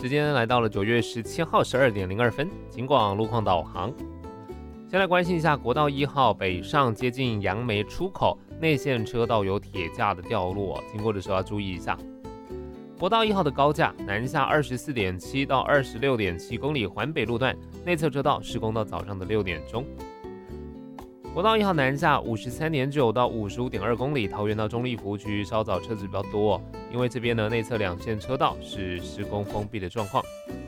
时间来到了9月17号12:02，警广路况导航。先来关心一下国道1号北上接近杨梅出口内线车道有铁架的掉落，经过的时候要注意一下。国道1号的高架南下24.7到26.7公里环北路段内侧车道施工到早上的6点钟。国道1号南下53.9到55.2公里桃园到中立福区稍早车子比较多，因为这边呢内侧2线车道是施工封闭的状况。